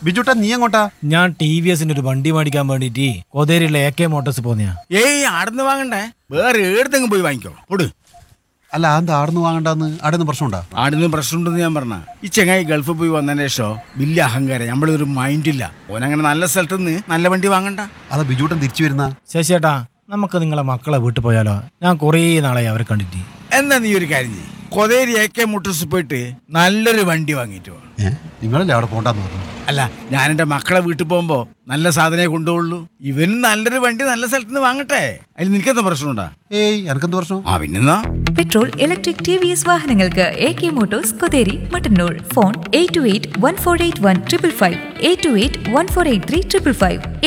ബിജുട്ടാ നീ എങ്ങോട്ടാ? ഞാൻ TVS ഒരു വണ്ടി മേടിക്കാൻ വേണ്ടിട്ട് കോതേരിയിലെ AK മോട്ടോഴ്സ് പോന്നെയാ. ഏയ് ആടുന്ന് വാങ്ങണ്ടേ, വേറെ ഏടത്തെങ്കിലും പോയി വാങ്ങിക്കോ. പൊട്. അല്ല എന്താ ആടുന്ന് വാങ്ങണ്ടെന്ന്? ആടുന്ന് പ്രശ്നമുണ്ടാ? ആടുന്ന് പ്രശ്നമുണ്ടെന്ന് ഞാൻ പറഞ്ഞ ഈ ചെങ്ങായി ഗൾഫിൽ പോയി വന്നതിന് ശേഷം വലിയ അഹങ്കാരം, നമ്മളൊരു മൈൻഡില്ല. ഓനങ്ങനെ നല്ല സ്ഥലത്ത് നിന്ന് നല്ല വണ്ടി വാങ്ങണ്ട. അതാ ബിജുട്ടൻ തിരിച്ചു വരുന്ന. ശശിയേട്ടാ, നമുക്ക് നിങ്ങളെ മക്കളെ വീട്ടിൽ പോയാലോ? ഞാൻ കുറേ നാളായി അവരെ കണ്ടിട്ട്. എന്നാ നീ ഒരു കാര്യം ചെയ്യ്, കൊതേരി AK മോട്ടോഴ്സ് പോയിട്ട് നല്ലൊരു വണ്ടി വാങ്ങിയിട്ട് വാ. നിങ്ങളല്ലേ അവിടെ പോണ്ടെന്ന് പറഞ്ഞു? അല്ല, ഞാൻ എൻ്റെ മക്കളെ വീട്ടിൽ പോകുമ്പോ നല്ല സാധനമേ കൊണ്ടുപോകുള്ളൂ. ഇവനും നല്ലൊരു വണ്ടി നല്ല സ്ഥലത്ത് നിന്ന് വാങ്ങട്ടെ. അതിൽ നിനക്കെന്താ പ്രശ്നമുണ്ടാ? ഏയ് എനക്കെന്ത് പ്രശ്നം? പിന്നെന്നാ പെട്രോൾ, ഇലക്ട്രിക്, TVS വാഹനങ്ങൾക്ക് AK Motors Kotheri Mattannur. Phone 8281481555, 8281483555.